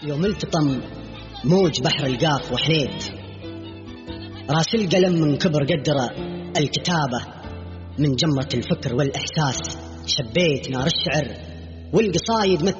يوم التطم موج بحر القاف وحنيت، راس القلم من كبر قدر الكتابة، من جمرة الفكر والإحساس شبيت نار الشعر والقصايد